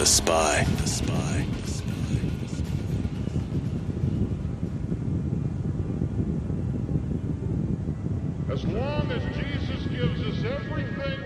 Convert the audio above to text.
The Spy. As long as Jesus gives us everything